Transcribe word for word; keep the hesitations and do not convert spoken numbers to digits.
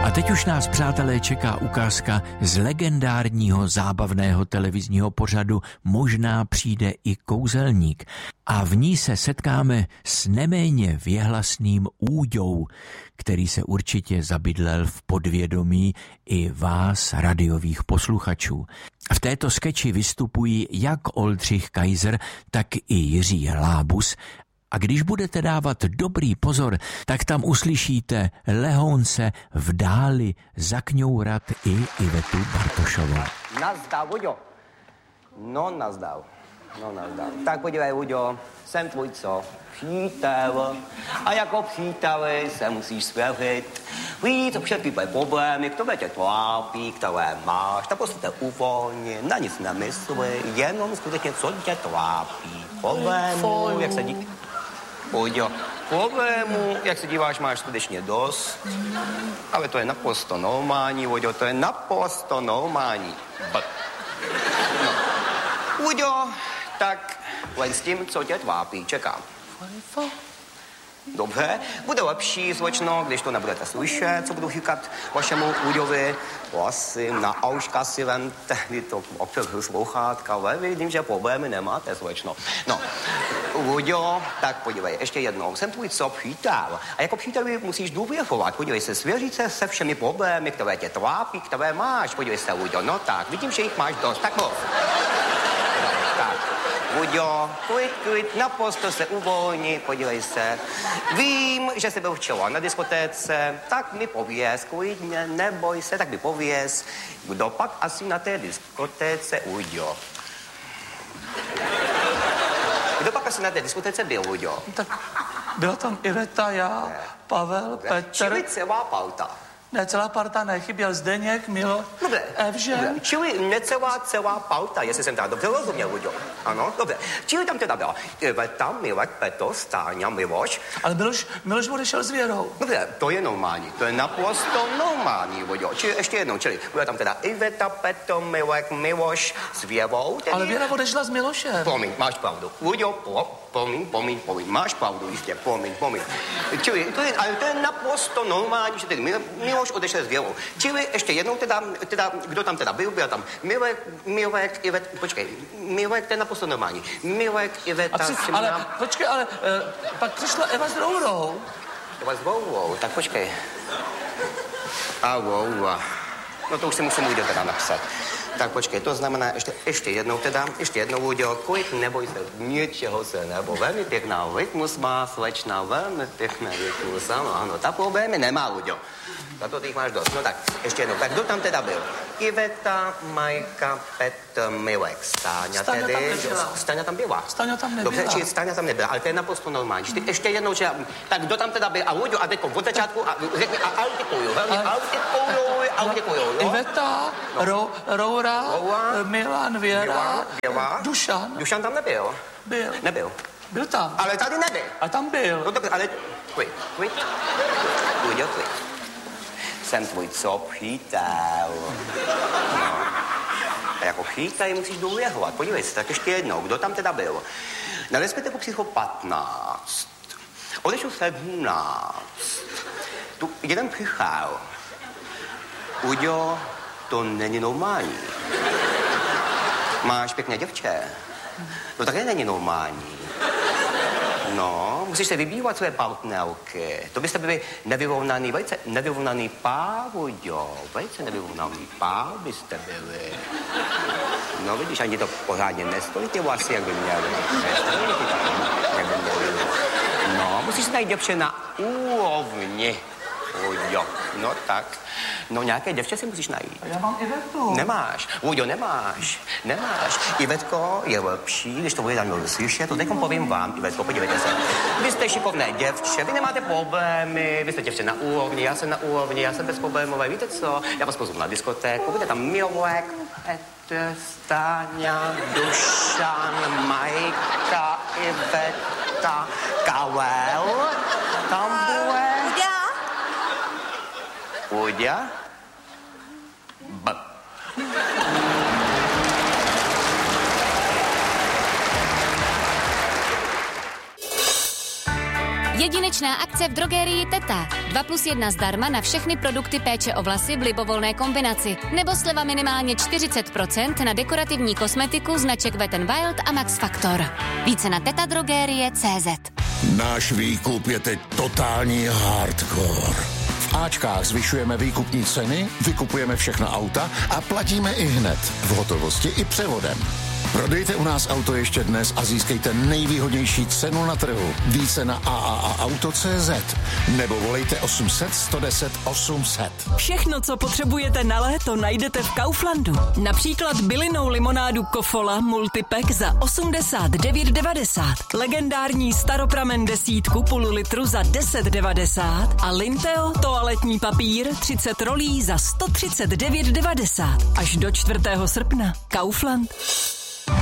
A teď už nás, přátelé, čeká ukázka z legendárního zábavného televizního pořadu Možná přijde i kouzelník. A v ní se setkáme s neméně věhlasným Úďou, který se určitě zabydlel v podvědomí i vás, radiových posluchačů. V této skeči vystupují jak Oldřich Kaiser, tak i Jiří Hlábus. A když budete dávat dobrý pozor, tak tam uslyšíte Lehounce v dáli zakňourat i Ivetu Bartošovou. Nazdar, Uďo. No, nazdar. No, nazdar. Tak podívej, Uďo, jsem tvůj co? Přítel. A jako příteli se musíš svěřit. Víš, co všechny tvoje problémy, které tě trápí, které máš, tak prostě te uvolni, na nic nemysli, jenom skutečně, co tě trápí. Problémů, jak se dí... Uďo, problémů, jak se díváš, máš skutečně dost, ale to je naprosto normální, Uďo, to je naprosto normální. No. Uďo, tak len s tím, co tě trápí, čekám. Dobře, bude lepší, slečno, když to nebudete slyšet, co budu říkat vašemu Uďovi. Prosím, na auška si vem tehdy to občas sluchátka, ale vidím, že problémy nemáte, slečno. No, Uďo, tak podívej, ještě jednou, jsem tvůj co přítel. A jako příteli musíš důvěřovat, podívej se, svěřit se se všemi problémy, které tě trápí, které máš. Podívej se, Uďo, no tak, vidím, že jich máš dost, tak mluv. Tak. Uďo, klid, klid, naprosto se uvolni, podívej se. Vím, že jsi byl včera na diskotéce, tak mi pověz, klidně, neboj se, tak mi pověz, kdo pak asi na té diskotéce, Uďo. Kdo pak asi na té diskotéce byl, Uďo? Tak byla tam Iveta, já, ne. Pavel, ne. Petr. Čili celá parta. Ne, celá parta ne, chyběl Zdeněk, Milo, dobře, Evžen. Dobře. Čili necelá celá parta, jestli jsem teda dobře rozuměl, Uďo. Ano, dobře. Čili tam teda byla Iveta, Milek, Petr, Stáňa, Miloš. Ale Miloš, Miloš odešel s Věrou. Dobře, to je normální, to je naprosto normální, Uďo. Čili ještě jednou, čili byla tam teda Iveta, Petr, Milek, Miloš s Věrou. Tedy... Ale Věra odešla s Milošem. Promiň, máš pravdu. Uďo, pro, promiň, promiň, promiň, máš pravdu, jistě, promiň, promiň. Čili to je, ale to je naprosto normální, že tedy Mil, Miloš odešel s Věrou. Čili ještě jednou teda, teda, kdo tam teda byl, byl tam Milek, Milek, Ivet, počkej, Milek, to je naprosto normální. Milek, Iveta, při, Simona. Ale, počkej, ale uh, pak přišla Eva s Rourou. Eva s Rourou, tak počkej. A Roura. No to už si musím Uďo teda napsat. Tak počkej, to znamená ještě, ještě jednou teda, ještě jednou Uďo, klid, neboj se, ničeho se nebo. Velmi pěkná rytmus má, slečna, velmi pěkná rytmus, ano, ano, ta problémy nemá, Uďo. Za to ty jich máš dost. No tak, ještě jednou, tak kdo tam teda byl? Iveta, Majka, Petr, Milek, Stáňa, Stáňa tedy. Tam nebyla. Stáňa tam byla. Stáňa tam nebyla. Dobře, či Stáňa tam nebyla, ale to je naprosto normální. Ty ještě jednou, že, tak kdo tam teda byl? A Uďo, a teďko od začátku, a řekni, a autikuju, velmi autikuju, autikuju, jo? Iveta, no. Ro, Roura, Roura, Milan, Věra, Věra, Věra, Dušan. Dušan tam nebyl. Byl. Nebyl. Byl tam. Ale tady nebyl. A tam byl. No dobře, ale klid, klid. Uďo, klid. Jsem tvůj co přítel. No. A jako přítel musíš důvěřovat. Podívej se, tak ještě jednou, kdo tam teda byl? Na diskotéku přišlo patnáct. Odešel sedmnáct. Tu jeden přišel. Uďo, to není normální. Máš pěkné děvče. No také není normální. No, musíš se vybívat své partnerky. To byste byli nevyrovnaný, velice nevyrovnaný pár, Uďo. Velice nevyrovnaný pár byste byli. No vidíš, ani to pořádně nestojí ty vlasy, jak by měli. Nestojí ty tak, jak by měli. No, musíš se najít děvče na úrovni, Uďo. No tak. No nějaké děvče si musíš najít. A já mám Ivetu. Nemáš. Uďo, nemáš. Nemáš. Ivetko je lepší, když to bude tam slyšet. To teď povím vám, Ivetko, podívejte se. Vy jste šikovné děvče, vy nemáte problémy, vy jste děvče na úrovni, já jsem na úrovni, já jsem bezproblémové. Víte co? Já vás pozvu na diskotéku, bude tam Milek, Petr, Stáňa, Dušan, Majka, Iveta, Karel. Tam bude... Uďa? B. Jedinečná akce v drogerii Teta. dva plus jedna zdarma na všechny produkty péče o vlasy v libovolné kombinaci. Nebo sleva minimálně čtyřicet procent na dekorativní kosmetiku značek Wet n Wild a Max Factor. Více na tetadrogerie tečka cé zet. Náš výkup je teď totální hardcore. V Ačkách zvyšujeme výkupní ceny, vykupujeme všechna auta a platíme i hned. V hotovosti i převodem. Prodejte u nás auto ještě dnes a získejte nejvýhodnější cenu na trhu. Více na a a a auto tečka cé zet nebo volejte osm set, sto deset, osm set. Všechno, co potřebujete na léto, najdete v Kauflandu. Například bylinnou limonádu Kofola Multipack za osmdesát devět devadesát, legendární staropramen desítku půl litru za deset devadesát a Linteo toaletní papír třicet rolí za sto třicet devět devadesát. Až do čtvrtého srpna. Kaufland.